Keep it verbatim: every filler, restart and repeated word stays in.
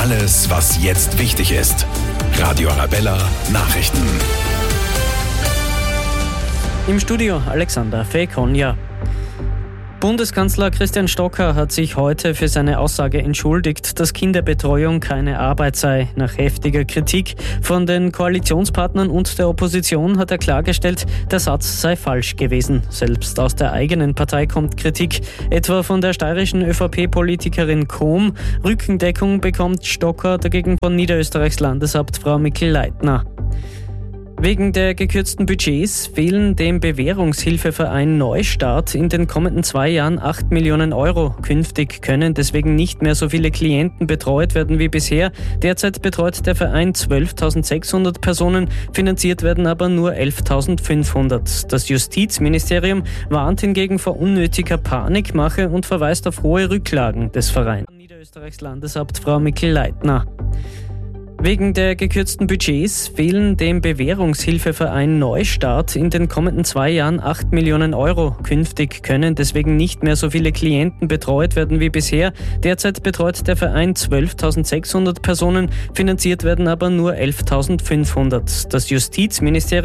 Alles, was jetzt wichtig ist. Radio Arabella Nachrichten. Im Studio Alexander Fekonja. Bundeskanzler Christian Stocker hat sich heute für seine Aussage entschuldigt, dass Kinderbetreuung keine Arbeit sei. Nach heftiger Kritik von den Koalitionspartnern und der Opposition hat er klargestellt, der Satz sei falsch gewesen. Selbst aus der eigenen Partei kommt Kritik, etwa von der steirischen ÖVP-Politikerin Kohm. Rückendeckung bekommt Stocker dagegen von Niederösterreichs Landesabt Frau Mikl-Leitner. Wegen der gekürzten Budgets fehlen dem Bewährungshilfeverein Neustart in den kommenden zwei Jahren acht Millionen Euro. Künftig können deswegen nicht mehr so viele Klienten betreut werden wie bisher. Derzeit betreut der Verein zwölftausendsechshundert Personen, finanziert werden aber nur elftausendfünfhundert. Das Justizministerium warnt hingegen vor unnötiger Panikmache und verweist auf hohe Rücklagen des Vereins. Niederösterreichs Landesabt Frau Mikl-Leitner. Wegen der gekürzten Budgets fehlen dem Bewährungshilfeverein Neustart in den kommenden zwei Jahren acht Millionen Euro. Künftig können deswegen nicht mehr so viele Klienten betreut werden wie bisher. Derzeit betreut der Verein zwölftausendsechshundert Personen, finanziert werden aber nur elftausendfünfhundert. Das Justizministerium